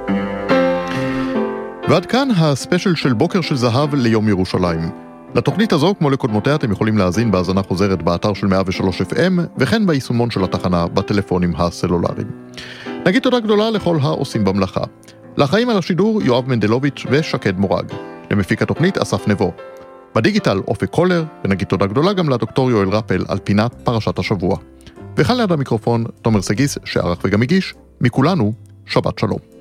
ועד כאן הספיישל של בוקר של זהב ליום ירושלים. לתוכנית הזו, כמו לקודמותיה, אתם יכולים להאזין בהאזנה חוזרת באתר של 103 FM, וכן ביישומון של התחנה בטלפונים הסלולריים. נגיד תודה גדולה לכל העושים במלאכה. לאחראים על השידור יואב מנדלוביץ' ושקד מורג. למפיק התוכנית אסף נבו. בדיגיטל אופק קולר, ונגיד תודה גדולה גם לדוקטור יואל רפל על פינת פרשת השבוע. וכאן ליד המיקרופון תומר סגיס שערך וגם הגיש, מכולנו שבת שלום.